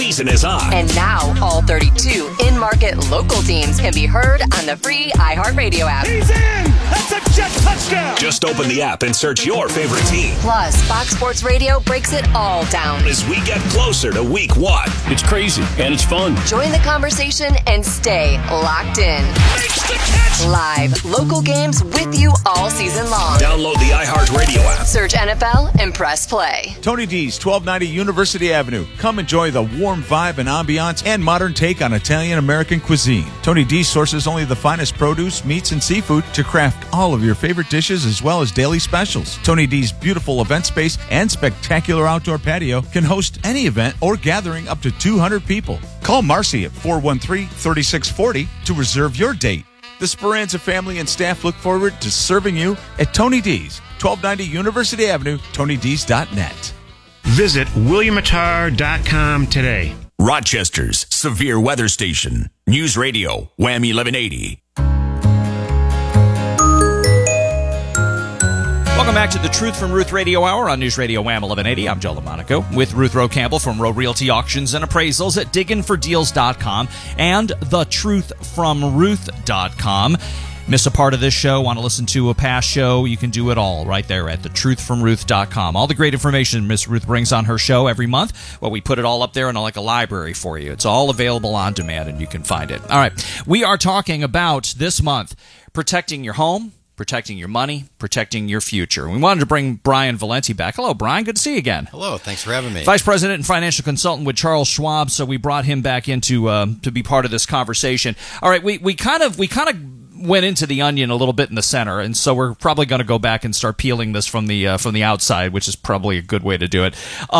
Season is on. And now, all 32 in-market local teams can be heard on the free iHeartRadio app. He's in! That's a jet touchdown! Just open the app and search your favorite team. Plus, Fox Sports Radio breaks it all down. As we get closer to week 1. It's crazy, and it's fun. Join the conversation and stay locked in. Makes the catch! Live, local games with you all season long. Download the iHeartRadio app. Search NFL and press play. Tony D's, 1290 University Avenue. Come enjoy the warm vibe and ambiance and modern take on Italian-American cuisine. Tony D sources only the finest produce, meats, and seafood to craft all of your favorite dishes as well as daily specials. Tony D's beautiful event space and spectacular outdoor patio can host any event or gathering up to 200 people. Call Marcy at 413-3640 to reserve your date. The Speranza family and staff look forward to serving you at Tony D's, 1290 University Avenue, TonyD's.net. Visit WilliamAttar.com today. Rochester's Severe Weather Station. News Radio, Wham 1180. Welcome back to the Truth from Ruth Radio Hour on News Radio Wham 1180. I'm Joe LaMonaco with Ruth Rowe Campbell from Rowe Realty Auctions and Appraisals at digginfordeals.com and thetruthfromruth.com. Miss a part of this show, want to listen to a past show, you can do it all right there at thetruthfromruth.com. All the great information Miss Ruth brings on her show every month, well, we put it all up there in like a library for you. It's all available on demand and you can find it. All right, we are talking about this month protecting your home, protecting your money, protecting your future. We wanted to bring Brian Valenti back. Hello, Brian. Good to see you again. Hello. Thanks for having me. Vice President and Financial Consultant with Charles Schwab, so we brought him back into to be part of this conversation. All right, we kind of went into the onion a little bit in the center, and so we're probably going to go back and start peeling this from the outside, which is probably a good way to do it.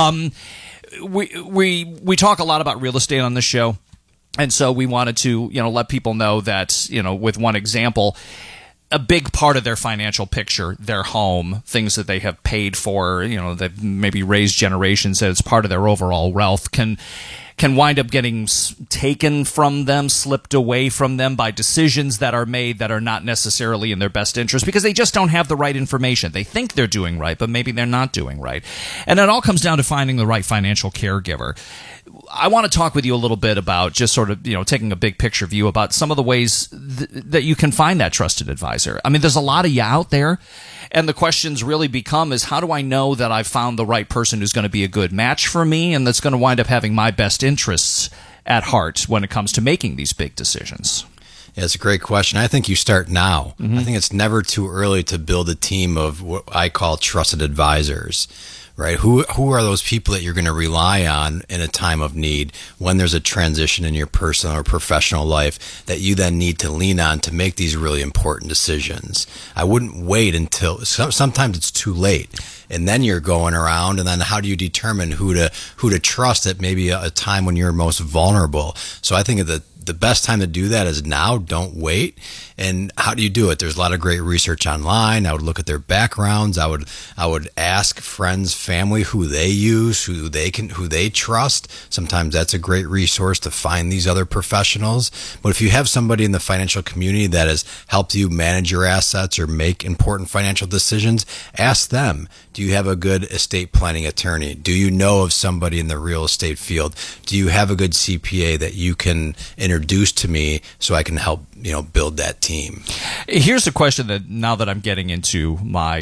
We talk a lot about real estate on this show, and so we wanted to let people know that with one example, a big part of their financial picture, their home, things that they have paid for, they've maybe raised generations, that it's part of their overall wealth, can wind up getting taken from them, slipped away from them by decisions that are made that are not necessarily in their best interest because they just don't have the right information. They think they're doing right, but maybe they're not doing right. And it all comes down to finding the right financial caregiver. I want to talk with you a little bit about just sort of, taking a big picture view about some of the ways that you can find that trusted advisor. I mean, there's a lot of you out there, and the questions really become is how do I know that I've found the right person who's going to be a good match for me and that's going to wind up having my best interests at heart when it comes to making these big decisions? Yeah, it's a great question. I think you start now. Mm-hmm. I think it's never too early to build a team of what I call trusted advisors. Right? Who are those people that you're going to rely on in a time of need when there's a transition in your personal or professional life that you then need to lean on to make these really important decisions? I wouldn't wait until sometimes it's too late. And then you're going around, and then how do you determine who to trust at maybe a time when you're most vulnerable? So I think the best time to do that is now. Don't wait. And how do you do it? There's a lot of great research online. I would look at their backgrounds. I would ask friends, family who they use, who they trust. Sometimes that's a great resource to find these other professionals. But if you have somebody in the financial community that has helped you manage your assets or make important financial decisions, ask them. Do you have a good estate planning attorney? Do you know of somebody in the real estate field? Do you have a good CPA that you can introduce to me so I can help build that team? Here's a question that now that I'm getting into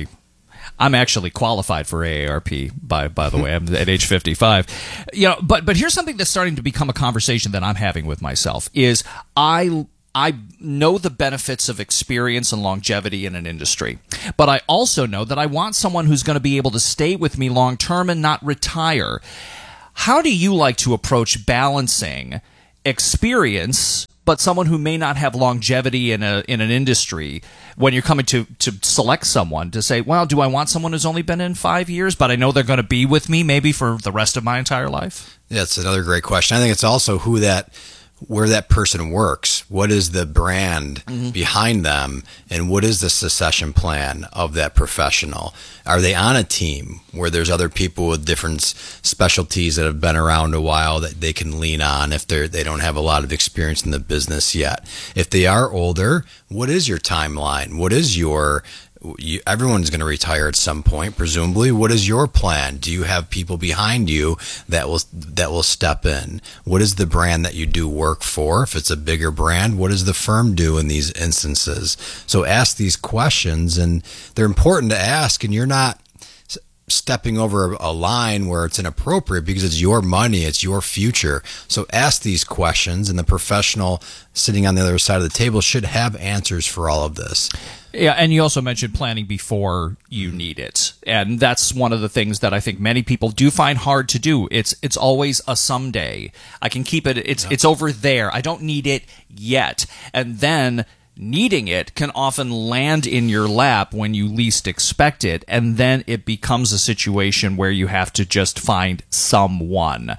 I'm actually qualified for AARP, by the way. I'm at age 55. But here's something that's starting to become a conversation that I'm having with myself is I know the benefits of experience and longevity in an industry, but I also know that I want someone who's going to be able to stay with me long term and not retire. How do you like to approach balancing experience but someone who may not have longevity in an industry when you're coming to select someone to say, well, do I want someone who's only been in 5 years, but I know they're going to be with me maybe for the rest of my entire life? Yeah, that's another great question. I think it's also where that person works. What is the brand behind them, and what is the succession plan of that professional? Are they on a team where there's other people with different specialties that have been around a while that they can lean on if they don't have a lot of experience in the business yet? If they are older, what is your timeline? What is your everyone's going to retire at some point, presumably. What is your plan? Do you have people behind you that will step in? What is the brand that you do work for? If it's a bigger brand, what does the firm do in these instances? So ask these questions, and they're important to ask, and you're not stepping over a line where it's inappropriate because it's your money, it's your future. So ask these questions, and the professional sitting on the other side of the table should have answers for all of this. Yeah, and you also mentioned planning before you need it. And that's one of the things that I think many people do find hard to do. It's always a someday. I can keep it, it's over there. I don't need it yet. And then needing it can often land in your lap when you least expect it, and then it becomes a situation where you have to just find somebody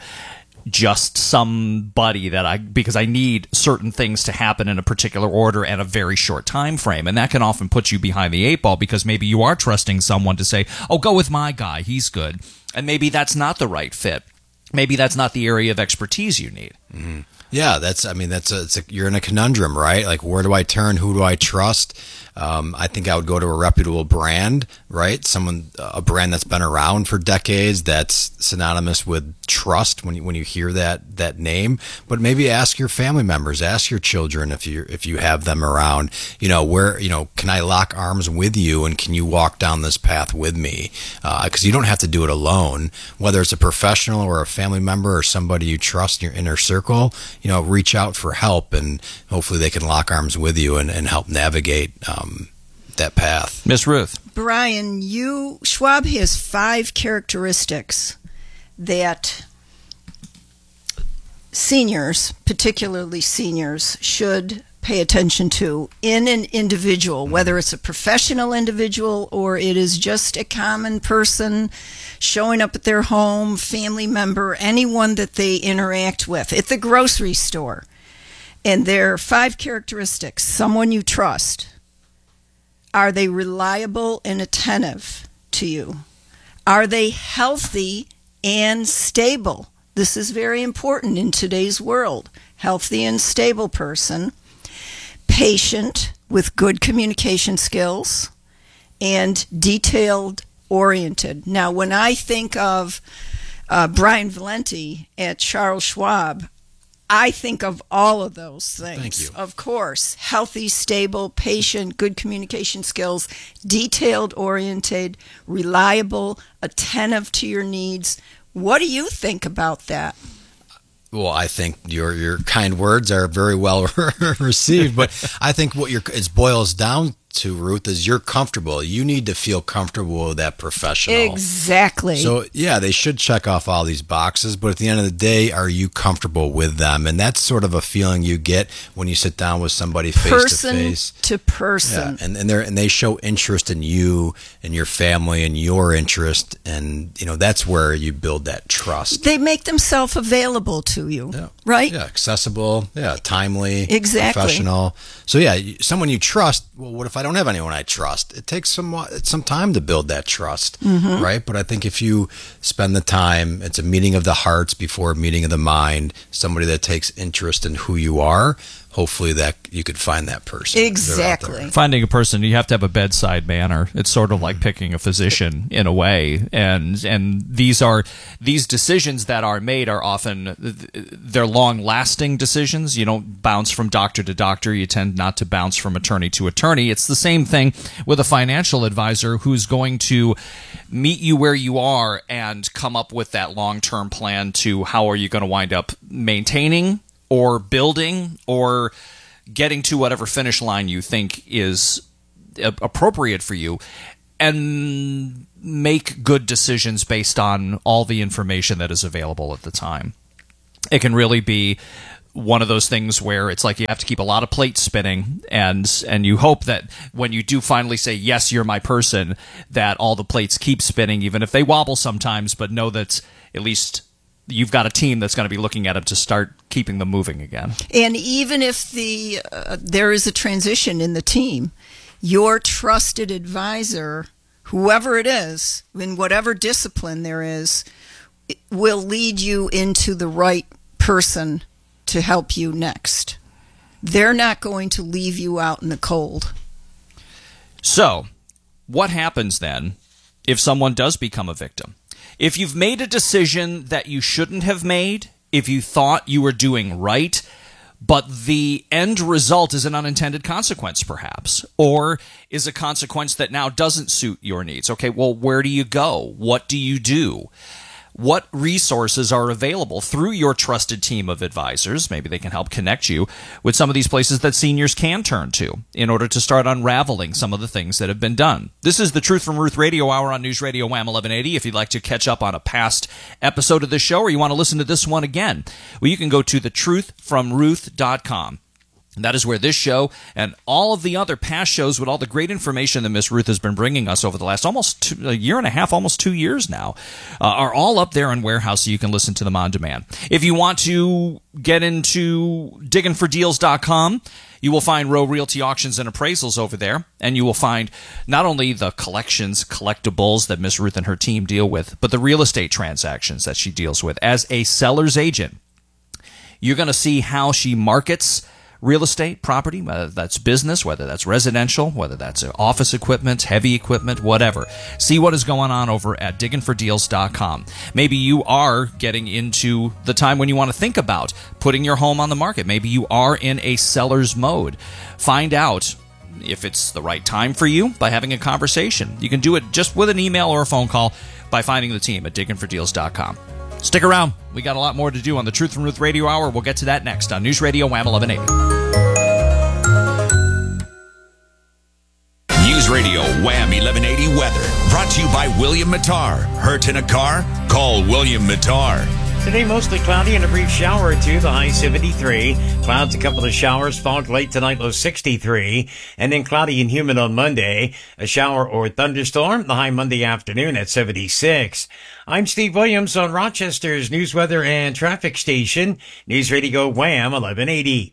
because I need certain things to happen in a particular order and a very short time frame, and that can often put you behind the eight ball because maybe you are trusting someone to say, "Oh, go with my guy, he's good," and maybe that's not the right fit. Maybe that's not the area of expertise you need. Mm-hmm. Yeah, you're in a conundrum, right? Like, where do I turn? Who do I trust? I think I would go to a reputable brand, right? A brand that's been around for decades, that's synonymous with trust when you hear that name. But maybe ask your family members, ask your children if you have them around. Can I lock arms with you, and can you walk down this path with me? Because you don't have to do it alone. Whether it's a professional or a family member or somebody you trust in your inner circle, reach out for help, and hopefully they can lock arms with you and help navigate that path. Miss Ruth. Brian, Schwab has 5 characteristics that seniors, particularly seniors, should pay attention to in an individual, whether it's a professional individual or it is just a common person showing up at their home, family member, anyone that they interact with at the grocery store. And there are 5 characteristics. Someone you trust. Are they reliable and attentive to you? Are they healthy and stable? This is very important in today's world. Healthy and stable person. Patient with good communication skills. And detailed oriented. Now, when I think of Brian Valenti at Charles Schwab, I think of all of those things. Thank you. Of course, healthy, stable, patient, good communication skills, detailed oriented, reliable, attentive to your needs. What do you think about that? Well, I think your kind words are very well received, but I think what it boils down to, Ruth, is you're comfortable. You need to feel comfortable with that professional. Exactly. So, yeah, they should check off all these boxes, but at the end of the day, are you comfortable with them? And that's sort of a feeling you get when you sit down with somebody face person to face. To person. Yeah, and they show interest in you and your family and your interest, and that's where you build that trust. They make themselves available to you, right? Yeah, accessible, timely, exactly. Professional. So, someone you trust. Well, what if I don't have anyone I trust? It takes some time to build that trust, right? But I think if you spend the time, it's a meeting of the hearts before a meeting of the mind, somebody that takes interest in who you are, hopefully that you could find that person. Exactly. Finding a person, you have to have a bedside manner. It's sort of like picking a physician in a way. And these decisions that are made are often, they're long-lasting decisions. You don't bounce from doctor to doctor. You tend not to bounce from attorney to attorney. It's the same thing with a financial advisor who's going to meet you where you are and come up with that long-term plan to how are you going to wind up maintaining or building or getting to whatever finish line you think is appropriate for you, and make good decisions based on all the information that is available at the time. It can really be one of those things where it's like you have to keep a lot of plates spinning, and you hope that when you do finally say, yes, you're my person, that all the plates keep spinning, even if they wobble sometimes, but know that at least you've got a team that's going to be looking at them to start keeping them moving again. And even if there is a transition in the team, your trusted advisor, whoever it is, in whatever discipline there is, will lead you into the right person to help you next. They're not going to leave you out in the cold. So, what happens then if someone does become a victim? If you've made a decision that you shouldn't have made, if you thought you were doing right, but the end result is an unintended consequence, perhaps, or is a consequence that now doesn't suit your needs. Okay, well, where do you go? What do you do? What resources are available through your trusted team of advisors? Maybe they can help connect you with some of these places that seniors can turn to in order to start unraveling some of the things that have been done. This is the Truth from Ruth Radio Hour on News Radio Wham 1180. If you'd like to catch up on a past episode of the show or you want to listen to this one again, well, you can go to thetruthfromruth.com. And that is where this show and all of the other past shows with all the great information that Miss Ruth has been bringing us over the last almost a year and a half, almost 2 years now, are all up there in Warehouse so you can listen to them on demand. If you want to get into digginfordeals.com, you will find Row Realty Auctions and Appraisals over there, and you will find not only the collections, collectibles that Miss Ruth and her team deal with, but the real estate transactions that she deals with. As a seller's agent, you're going to see how she markets real estate property, whether that's business, whether that's residential, whether that's office equipment, heavy equipment, whatever. See what is going on over at digginfordeals.com. Maybe you are getting into the time when you want to think about putting your home on the market. Maybe you are in a seller's mode. Find out if it's the right time for you by having a conversation. You can do it just with an email or a phone call by finding the team at digginfordeals.com. Stick around. We got a lot more to do on the Truth from Ruth Radio Hour. We'll get to that next on News Radio Wham 1180. News Radio Wham 1180 weather. Brought to you by William Mattar. Hurt in a car? Call William Mattar. Today, mostly cloudy and a brief shower or two, the high 73. Clouds, a couple of showers, fog late tonight, low 63. And then cloudy and humid on Monday, a shower or thunderstorm, the high Monday afternoon at 76. I'm Steve Williams on Rochester's news, weather, and traffic station, News Radio Wham 1180.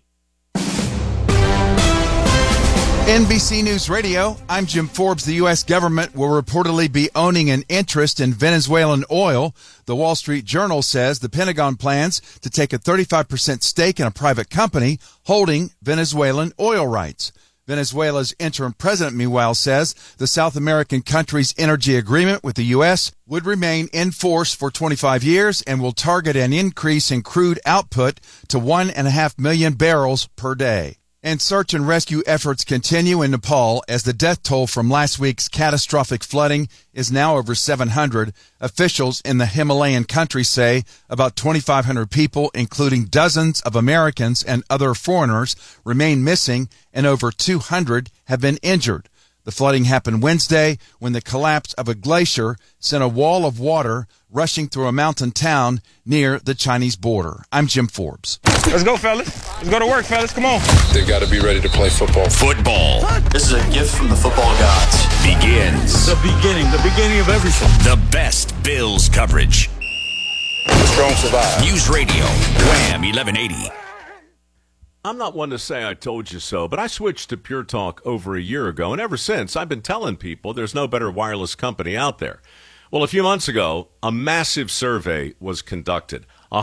NBC News Radio, I'm Jim Forbes. The U.S. government will reportedly be owning an interest in Venezuelan oil. The Wall Street Journal says the Pentagon plans to take a 35% stake in a private company holding Venezuelan oil rights. Venezuela's interim president, meanwhile, says the South American country's energy agreement with the U.S. would remain in force for 25 years and will target an increase in crude output to 1.5 million barrels per day. And search and rescue efforts continue in Nepal as the death toll from last week's catastrophic flooding is now over 700. Officials in the Himalayan country say about 2,500 people, including dozens of Americans and other foreigners, remain missing, and over 200 have been injured. The flooding happened Wednesday when the collapse of a glacier sent a wall of water rushing through a mountain town near the Chinese border. I'm Jim Forbes. Let's go, fellas. Let's go to work, fellas. Come on. They've got to be ready to play football. Football. This is a gift from the football gods. Begins. The beginning of everything. The best Bills coverage. The strong survive. News Radio Wham 1180. I'm not one to say I told you so, but I switched to Pure Talk over a year ago, and ever since I've been telling people there's no better wireless company out there. Well, a few months ago, a massive survey was conducted.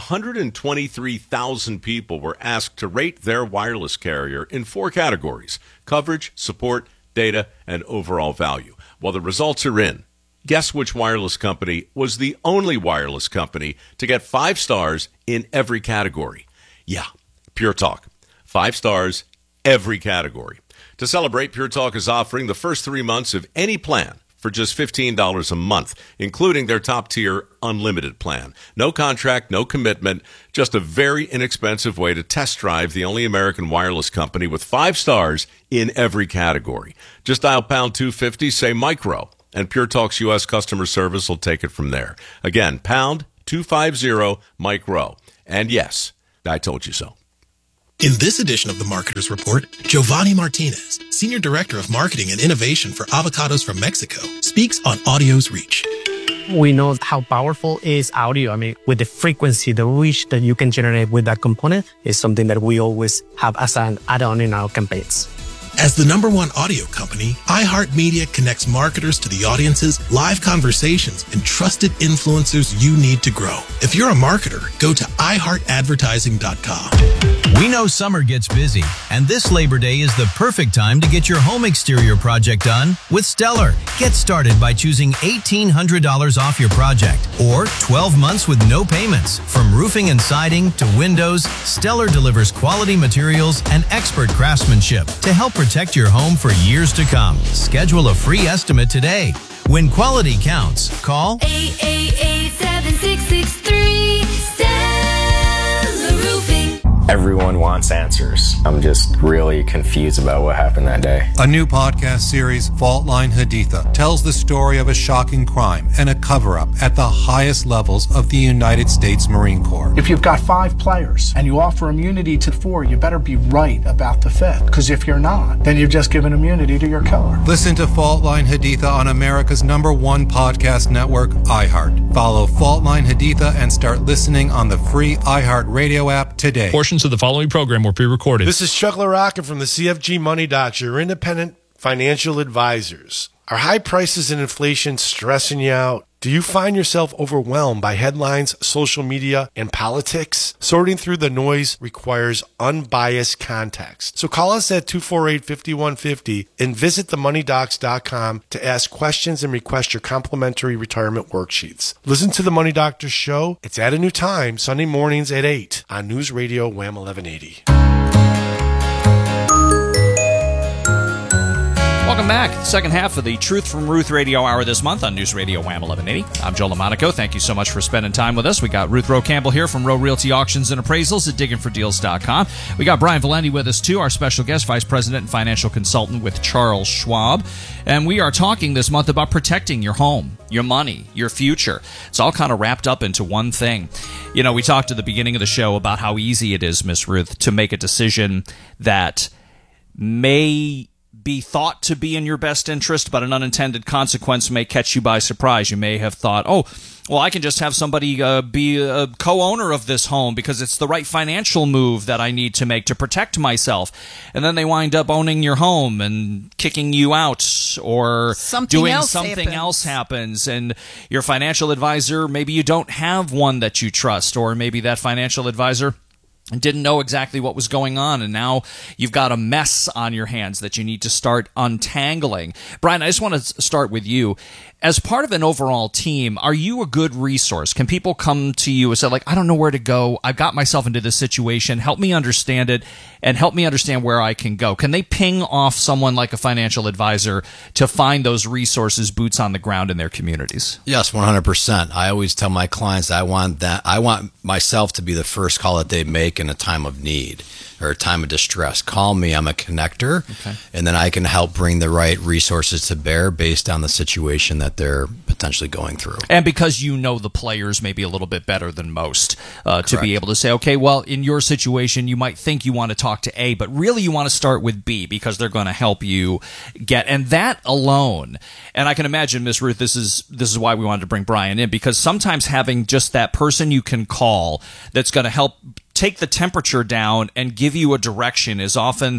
123,000 people were asked to rate their wireless carrier in 4 categories: coverage, support, data, and overall value. Well, the results are in. Guess which wireless company was the only wireless company to get 5 stars in every category? Yeah, Pure Talk. 5 stars, every category. To celebrate, Pure Talk is offering the first 3 months of any plan for just $15 a month, including their top-tier unlimited plan. No contract, no commitment, just a very inexpensive way to test drive the only American wireless company with 5 stars in every category. Just dial pound 250, say micro, and Pure Talk's U.S. customer service will take it from there. Again, pound 250 micro. And yes, I told you so. In this edition of the Marketer's Report, Giovanni Martinez, Senior Director of Marketing and Innovation for Avocados from Mexico, speaks on audio's reach. We know how powerful is audio. I mean, with the frequency, the reach that you can generate with that component is something that we always have as an add-on in our campaigns. As the #1 audio company, iHeartMedia connects marketers to the audiences, live conversations, and trusted influencers you need to grow. If you're a marketer, go to iHeartAdvertising.com. We know summer gets busy, and this Labor Day is the perfect time to get your home exterior project done with Stellar. Get started by choosing $1,800 off your project or 12 months with no payments. From roofing and siding to windows, Stellar delivers quality materials and expert craftsmanship to help protect your home for years to come. Schedule a free estimate today. When quality counts, call 888-7663 Stellar Roofing. Everyone wants answers. I'm just really confused about what happened that day. A new podcast series, Fault Line Haditha, tells the story of a shocking crime and a cover-up at the highest levels of the United States Marine Corps. If you've got 5 players and you offer immunity to 4, you better be right about the 5th. Because if you're not, then you've just given immunity to your killer. Listen to Fault Line Haditha on America's #1 podcast network, iHeart. Follow Fault Line Haditha and start listening on the free iHeart Radio app today. Portions of the following program were pre-recorded. This is Chuck LaRocca from the CFG Money Docs, your independent financial advisors. Are high prices and inflation stressing you out? Do you find yourself overwhelmed by headlines, social media, and politics? Sorting through the noise requires unbiased context. So call us at 248-5150 and visit themoneydocs.com to ask questions and request your complimentary retirement worksheets. Listen to The Money Doctor Show. It's at a new time, Sunday mornings at 8 on News Radio Wham 1180. Welcome back. Second half of the Truth from Ruth Radio Hour this month on News Radio Wham 1180. I'm Joe LaMonaco. Thank you so much for spending time with us. We got Ruth Rowe Campbell here from Rowe Realty Auctions and Appraisals at digginfordeals.com. We got Brian Valenti with us too, our special guest, Vice President and Financial Consultant with Charles Schwab. And we are talking this month about protecting your home, your money, your future. It's all kind of wrapped up into one thing. You know, we talked at the beginning of the show about how easy it is, Miss Ruth, to make a decision that may be thought to be in your best interest, but an unintended consequence may catch you by surprise. You may have thought, oh, well, I can just have somebody be a co-owner of this home because it's the right financial move that I need to make to protect myself. And then they wind up owning your home and kicking you out, or something else happens. And your financial advisor, maybe you don't have one that you trust, or maybe that financial advisor didn't know exactly what was going on, and now you've got a mess on your hands that you need to start untangling. Brian, I just want to start with you. As part of an overall team, are you a good resource? Can people come to you and say, like, I don't know where to go. I've got myself into this situation. Help me understand it and help me understand where I can go. Can they ping off someone like a financial advisor to find those resources, boots on the ground in their communities? Yes, 100%. I always tell my clients I want myself to be the first call that they make in a time of need or a time of distress. Call me. I'm a connector, and then I can help bring the right resources to bear based on the situation that they're potentially going through. And because you know the players maybe a little bit better than most, to be able to say, okay, well, in your situation, you might think you want to talk to A, but really you want to start with B because they're going to help you get, and that alone. And I can imagine, Miss Ruth, this is why we wanted to bring Brian in, because sometimes having just that person you can call that's going to help take the temperature down and give you a direction is often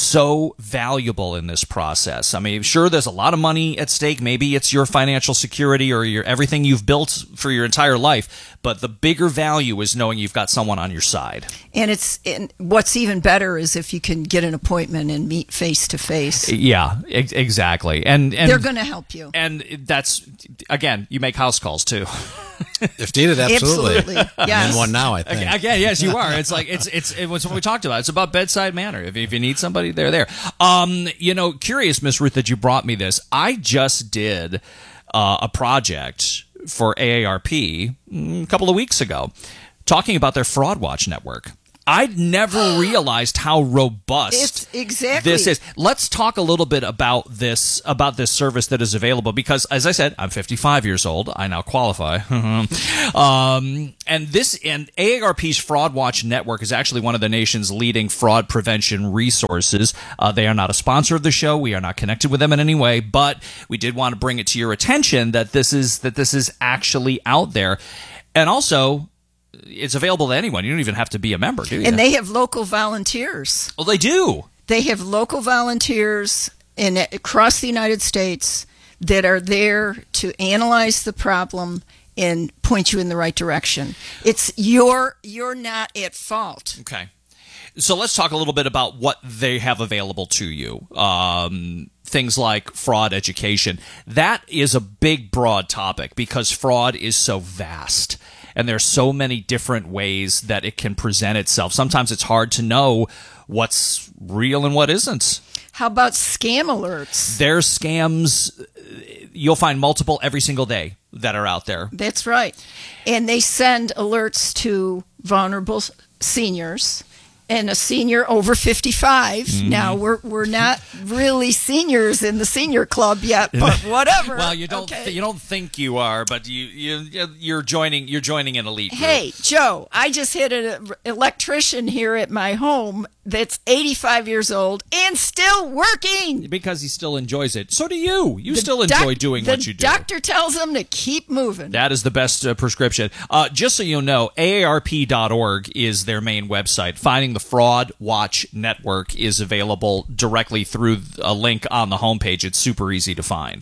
so valuable in this process. I mean, sure, there's a lot of money at stake. Maybe it's your financial security or your everything you've built for your entire life, but the bigger value is knowing you've got someone on your side. And what's even better is if you can get an appointment and meet face to face. Yeah, exactly. And they're going to help you. And that's, again, you make house calls too. If needed, absolutely. Yes. I'm in one now, I think. Again, yes, you are. It's like it was what we talked about. It's about bedside manner. If you need somebody, they're there. Curious, Miss Ruth, that you brought me this. I just did a project for AARP a couple of weeks ago, talking about their Fraud Watch network. I'd never realized how robust this is. Let's talk a little bit about this service that is available, because, as I said, I'm 55 years old. I now qualify. And AARP's Fraud Watch network is actually one of the nation's leading fraud prevention resources. They are not a sponsor of the show. We are not connected with them in any way, but we did want to bring it to your attention that this is actually out there. And also, it's available to anyone. You don't even have to be a member, do you? And they have local volunteers. Well, they do. They have local volunteers across the United States that are there to analyze the problem and point you in the right direction. You're not at fault. Okay. So let's talk a little bit about what they have available to you. Things like fraud education. That is a big, broad topic because fraud is so vast. And there's so many different ways that it can present itself. Sometimes it's hard to know what's real and what isn't. How about scam alerts? There's scams. You'll find multiple every single day that are out there. That's right. And they send alerts to vulnerable seniors and a senior over 55. Mm-hmm. Now, we're not really seniors in the senior club yet, but whatever. Well, you don't think you are, but you're joining an elite group. Hey, Joe, I just hit an electrician here at my home that's 85 years old and still working. Because he still enjoys it. So do you. You still enjoy doing what you do. The doctor tells him to keep moving. That is the best prescription. Just so you know, AARP.org is their main website. Finding the Fraud Watch Network is available directly through a link on the homepage. It's super easy to find.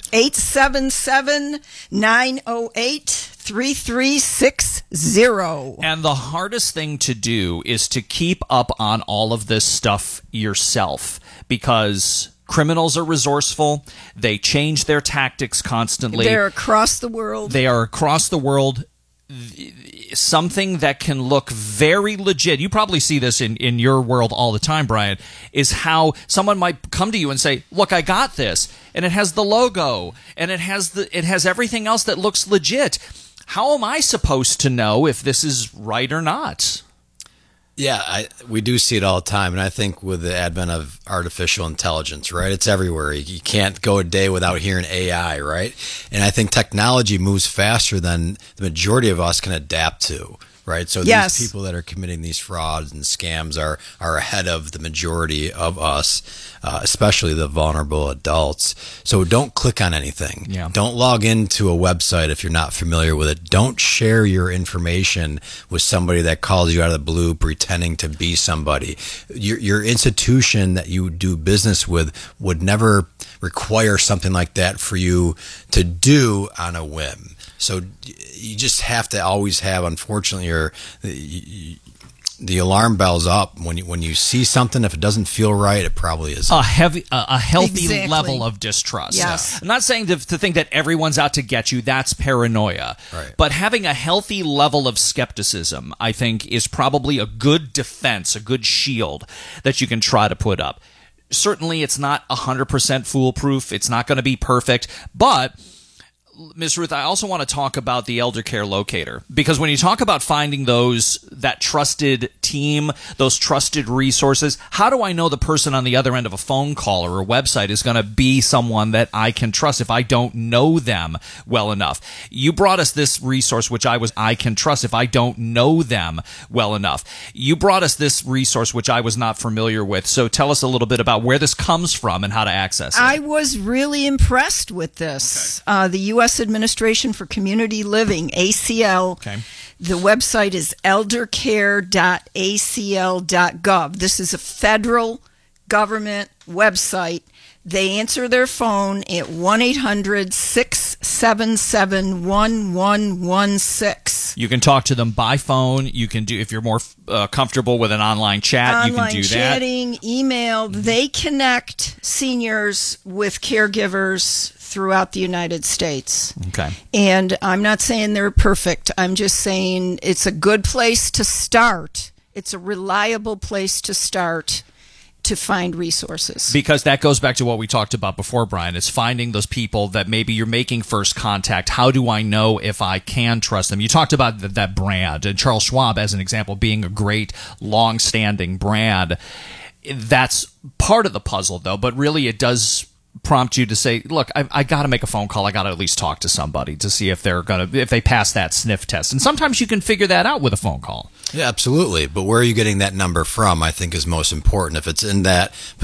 877-908-3360. And the hardest thing to do is to keep up on all of this stuff yourself because criminals are resourceful. They change their tactics constantly. They're across the world. They are across the world. Something that can look very legit, you probably see this in your world all the time, Brian, is how someone might come to you and say, look, I got this, and it has the logo, and it has everything else that looks legit. How am I supposed to know if this is right or not? Yeah, we do see it all the time, and I think with the advent of artificial intelligence, right, it's everywhere. You can't go a day without hearing AI, right? And I think technology moves faster than the majority of us can adapt to, right? So yes. These people that are committing these frauds and scams are ahead of the majority of us, especially the vulnerable adults. So don't click on anything. Yeah. Don't log into a website if you're not familiar with it. Don't share your information with somebody that calls you out of the blue pretending to be somebody. Your institution that you do business with would never require something like that for you to do on a whim. So you just have to always have, unfortunately, the alarm bells up when you see something. If it doesn't feel right, it probably is a healthy exactly. level of distrust. Yes. I'm not saying to think that everyone's out to get you. That's paranoia. Right. But having a healthy level of skepticism, I think, is probably a good defense, a good shield that you can try to put up. Certainly, it's not 100% foolproof. It's not going to be perfect, but Ms. Ruth, I also want to talk about the elder care locator, because when you talk about finding that trusted team, those trusted resources, how do I know the person on the other end of a phone call or a website is going to be someone that I can trust if I don't know them well enough? You brought us this resource, which I can trust if I don't know them well enough. You brought us this resource, which I was not familiar with. So tell us a little bit about where this comes from and how to access it. I was really impressed with this. Okay. The U.S. Administration for Community Living, ACL. Okay. The website is eldercare.acl.gov. This is a federal government website. They answer their phone at 1-800-677-1116. You can talk to them by phone. You can do, if you're more comfortable with an online chat, you can do that. Online chatting, email. They connect seniors with caregivers throughout the United States. Okay. And I'm not saying they're perfect. I'm just saying it's a good place to start. It's a reliable place to start to find resources. Because that goes back to what we talked about before, Brian. It's finding those people that maybe you're making first contact. How do I know if I can trust them? You talked about that brand, and Charles Schwab, as an example, being a great, long-standing brand. That's part of the puzzle, though, but really it does prompt you to say, look, I got to make a phone call. I got to at least talk to somebody to see if they pass that sniff test. And sometimes you can figure that out with a phone call. Yeah, absolutely. But where are you getting that number from, I think, is most important. If it's in that